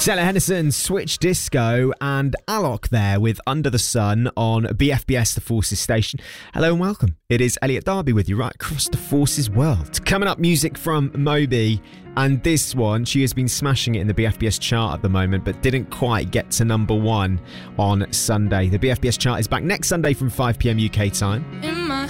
Stella Henderson, Switch Disco, and Alok there with Under the Sun on BFBS The Forces station. Hello and welcome. It is Elliot Darby with you right across the Forces world. Coming up, music from Moby, and this one, she has been smashing it in the BFBS chart at the moment, but didn't quite get to number one on Sunday. The BFBS chart is back next Sunday from 5 p.m. UK time. In my